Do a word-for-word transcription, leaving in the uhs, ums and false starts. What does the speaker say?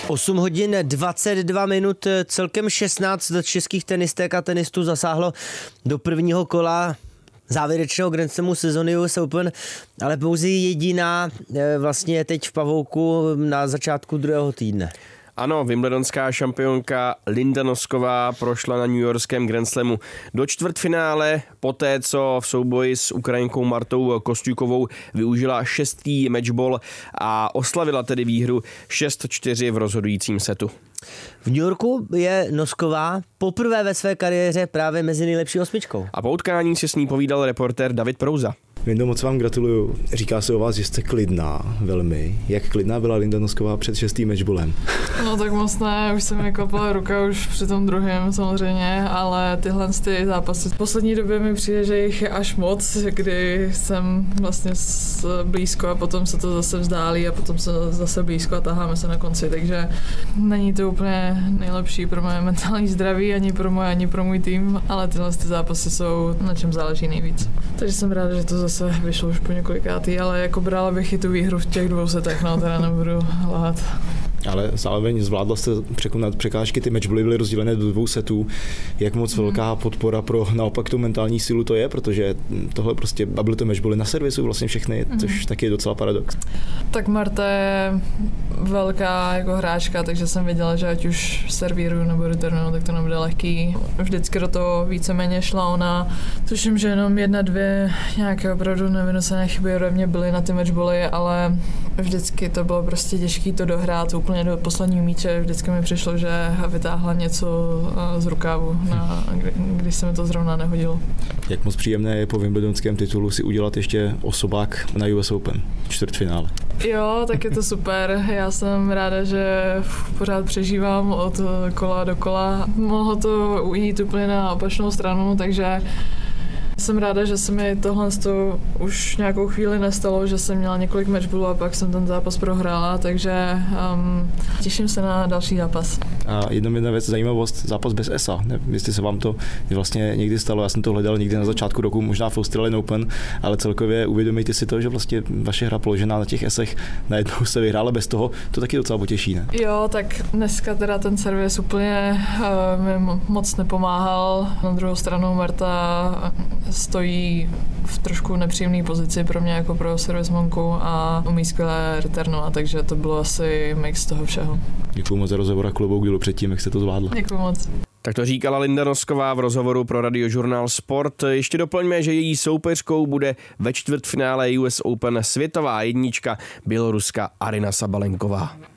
osm hodin dvacet dva minut, celkem šestnáct českých tenistek a tenistů zasáhlo do prvního kola závěrečného Grand Slamu sezony U S Open, ale pouze jediná vlastně je teď v pavouku na začátku druhého týdne. Ano, wimbledonská šampionka Linda Nosková prošla na newyorském Grand Slamu do čtvrtfinále, poté co v souboji s Ukrajinkou Martou Kostjukovou využila šestý matchball a oslavila tedy výhru šest čtyři v rozhodujícím setu. V New Yorku je Nosková poprvé ve své kariéře právě mezi nejlepší osmičkou. A po utkání si s ní povídal reportér David Prouza. Lindo, moc vám gratuluju. Říká se o vás, že jste klidná velmi. Jak klidná byla Linda Nosková před šestým matchballem? No tak moc ne, už se mi kopala ruka už při tom druhém samozřejmě, ale tyhle ty zápasy v poslední době mi přijde, že jich je až moc, kdy jsem vlastně blízko a potom se to zase vzdálí a potom se zase blízko a taháme se na konci, takže není to úplně nejlepší pro moje mentální zdraví, ani pro moje, ani pro můj tým, ale tyhle ty zápasy jsou na čem záleží nejvíc. Takže jsem ráda, že to zase se vyšlo už po několikátý, ale jako brala bych i tu výhru v těch dvou setech, no teda nebudu lhát. Ale zároveň zvládla jste překonat překážky, ty matchbally byly rozdělené do dvou setů. Jak moc hmm. velká podpora pro naopak tu mentální sílu to je, protože tohle prostě, a byly to matchbally na servisu vlastně všechny, hmm. což taky je docela paradox. Tak Marta je velká jako hráčka, takže jsem věděla, že ať už servíru nebo returnu, tak to nebude lehký. Vždycky do toho víceméně šla ona. Tuším, že jenom jedna, dvě nějaké opravdu nevynosené chyby ode mě byly na ty matchbally, ale vždycky to bylo prostě těžké to dohrát úplně do posledního míče. Vždycky mi přišlo, že vytáhla něco z rukávu, na, když se mi to zrovna nehodilo. Jak moc příjemné je po wimbledonském titulu si udělat ještě osobák na U S Open, čtvrtfinále? Jo, tak je to super. Já jsem ráda, že pořád přežívám od kola do kola. Mohlo to ujít úplně na opačnou stranu, takže jsem ráda, že se mi tohle už nějakou chvíli nestalo, že jsem měla několik matchballů a pak jsem ten zápas prohrála, takže um, těším se na další zápas. A jedna jedna věc, zajímavost, zápas bez E S A. Nevím, jestli se vám to vlastně někdy stalo, já jsem to hledal někdy na začátku roku, možná v Australian Open, ale celkově uvědomíte si to, že vlastně vaše hra položená na těch esech najednou se vyhrála bez toho, to taky docela potěší, ne? Jo, tak dneska teda ten servis úplně uh, mi moc nepomáhal. Na druhou stranu Marta stojí v trošku nepříjemné pozici pro mě jako pro servismonku a umí skvěle returnovat, takže to bylo asi mix toho všeho. Děkuju moc za rozhovor a klobouk dolů předtím, jak jste to zvládla. Děkuju moc. Tak to říkala Linda Nosková v rozhovoru pro Radiožurnál Sport. Ještě doplňme, že její soupeřkou bude ve čtvrtfinále U S Open světová jednička běloruska Aryna Sabalenková.